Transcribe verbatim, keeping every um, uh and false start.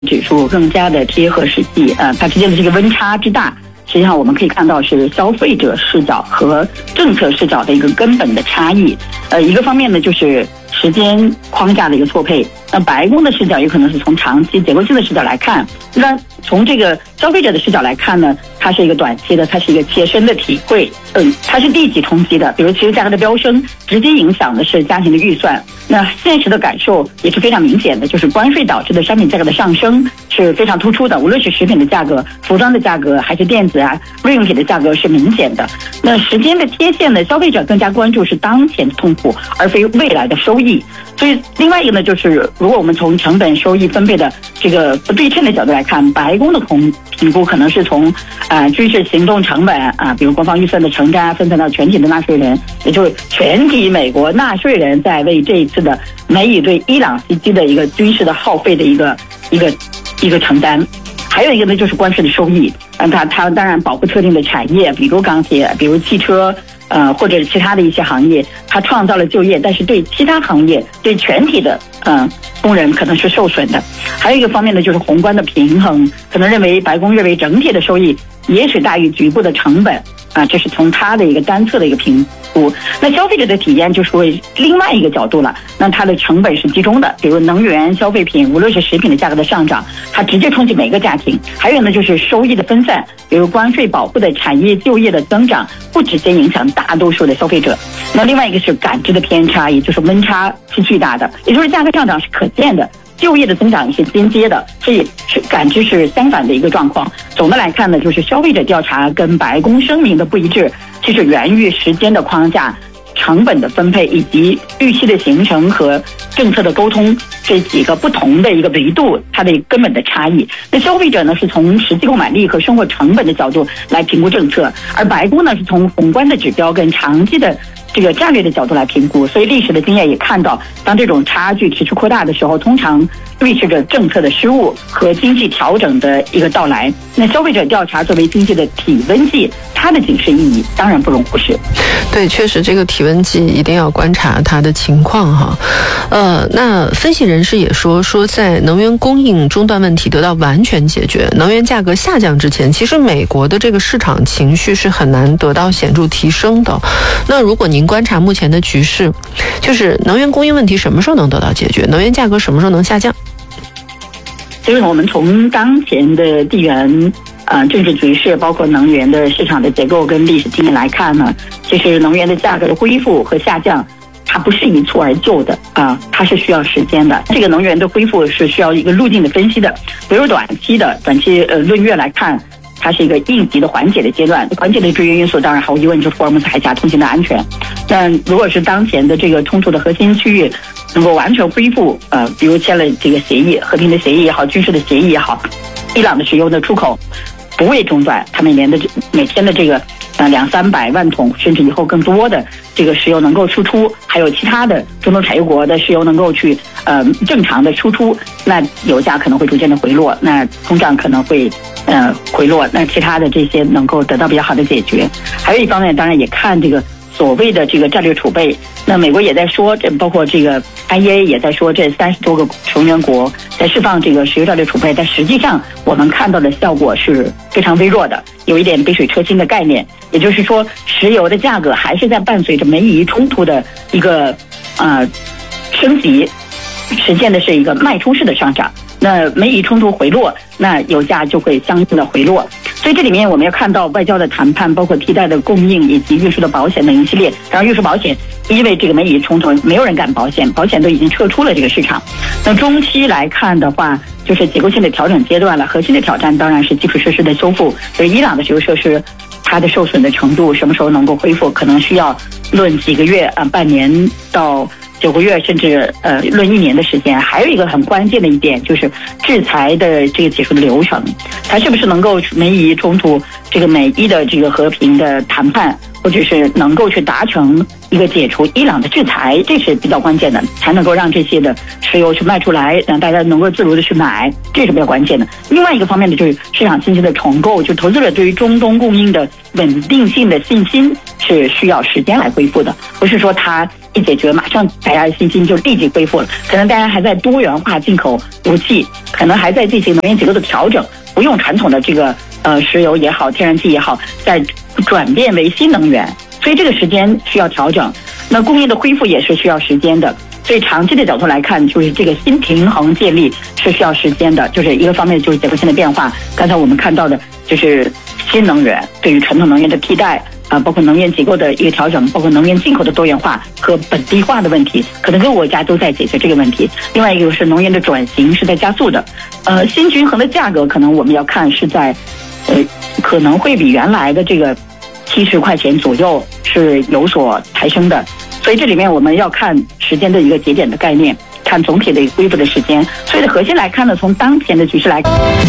指数更加的贴合实际，呃，它之间的这个温差之大，实际上我们可以看到是消费者视角和政策视角的一个根本的差异。呃，一个方面呢就是时间框架的一个错配，那白宫的视角有可能是从长期结构性的视角来看，那从这个消费者的视角来看呢，它是一个短期的，它是一个切身的体会，嗯，它是立即冲击的，比如汽油价格的飙升直接影响的是家庭的预算，那现实的感受也是非常明显的，就是关税导致的商品价格的上升是非常突出的，无论是食品的价格、服装的价格还是电子啊日用品的价格是明显的。那时间的贴现呢，消费者更加关注是当前的痛苦而非未来的收益，所以另外一个呢就是如果我们从成本收益分配的这个不对称的角度来看，白宫的评评估可能是从呃军事行动成本啊，比如国防预算的承担分散到全体的纳税人，也就是全体美国纳税人在为这一次的美以对伊朗袭击的一个军事的耗费的一个一个一个承担。还有一个呢就是关税的收益，嗯，它它当然保护特定的产业，比如钢铁，比如汽车，呃或者其他的一些行业，它创造了就业，但是对其他行业对全体的嗯、呃、工人可能是受损的。还有一个方面呢就是宏观的平衡，可能认为白宫认为整体的收益也许大于局部的成本啊，这是从它的一个单侧的一个评估。那消费者的体验就是为另外一个角度了，那它的成本是集中的，比如能源、消费品，无论是食品的价格的上涨，它直接冲击每个家庭。还有呢就是收益的分散，比如关税保护的产业就业的增长不直接影响大多数的消费者。那另外一个是感知的偏差，也就是温差是巨大的，也就是价格上涨是可见的，就业的增长也是间接的，所以是感知是相反的一个状况。总的来看呢，就是消费者调查跟白宫声明的不一致，其实源于时间的框架、成本的分配以及预期的形成和政策的沟通这几个不同的一个维度，它的根本的差异。那消费者呢是从实际购买力和生活成本的角度来评估政策，而白宫呢是从宏观的指标跟长期的这个战略的角度来评估。所以历史的经验也看到，当这种差距持续扩大的时候，通常预示着政策的失误和经济调整的一个到来。那消费者调查作为经济的体温计，它的警示意义当然不容忽视。 对，确实这个体温计一定要观察它的情况哈。呃，那分析人士也说，说在能源供应中断问题得到完全解决，能源价格下降之前，其实美国的这个市场情绪是很难得到显著提升的。那如果您观察目前的局势，就是能源供应问题什么时候能得到解决，能源价格什么时候能下降？ 其实我们从当前的地缘呃政治局势，包括能源的市场的结构跟历史经验来看呢，其实能源的价格的恢复和下降，它不是一蹴而就的啊，它是需要时间的。这个能源的恢复是需要一个路径的分析的，比如短期的短期呃论月来看，它是一个应急的缓解的阶段，缓解的制约因素当然毫无疑问就是霍尔木兹海峡通行的安全。但如果是当前的这个冲突的核心区域能够完全恢复，呃，比如签了这个协议，和平的协议也好，军事的协议也好，伊朗的石油的出口不会中断，它每年的每天的这个呃两三百万桶，甚至以后更多的这个石油能够输出，还有其他的中东产油国的石油能够去呃正常的输出，那油价可能会逐渐的回落，那通胀可能会呃回落，那其他的这些能够得到比较好的解决。还有一方面，当然也看这个所谓的这个战略储备，那美国也在说，这包括这个 I E A 也在说，这三十多个成员国在释放这个石油战略储备，但实际上我们看到的效果是非常微弱的，有一点杯水车薪的概念。也就是说，石油的价格还是在伴随着美以冲突的一个呃升级，实现的是一个脉冲式的上涨。那美以冲突回落，那油价就会相应的回落。所以这里面我们要看到外交的谈判，包括替代的供应以及运输的保险等一系列。然后运输保险，因为这个美以冲突，没有人干保险，保险都已经撤出了这个市场。那中期来看的话，就是结构性的调整阶段了。核心的挑战当然是基础设施的修复，就是伊朗的石油设施，它的受损的程度什么时候能够恢复，可能需要论几个月啊，半年到九个月，甚至呃论一年的时间。还有一个很关键的一点就是制裁的这个结束的流程，它是不是能够美以冲突这个美伊的这个和平的谈判，或者是能够去达成一个解除伊朗的制裁，这是比较关键的，才能够让这些的石油去卖出来，让大家能够自如的去买，这是比较关键的。另外一个方面呢，就是市场信心的重构，就投资者对于中东供应的稳定性的信心是需要时间来恢复的，不是说它一解决，马上大家信心就立即恢复了。可能大家还在多元化进口武器，可能还在进行能源结构的调整，不用传统的这个呃石油也好，天然气也好，在转变为新能源，所以这个时间需要调整。那供应的恢复也是需要时间的。所以长期的角度来看，就是这个新平衡建立是需要时间的。就是一个方面就是结构性的变化，刚才我们看到的就是新能源对于传统能源的替代啊、呃，包括能源结构的一个调整，包括能源进口的多元化和本地化的问题，可能各个国家都在解决这个问题。另外一个是能源的转型是在加速的，呃，新均衡的价格可能我们要看是在，呃，可能会比原来的这个七十块钱左右是有所抬升的。所以这里面我们要看时间的一个节点的概念，看总体的一个恢复的时间。所以的核心来看呢，从当前的局势来看。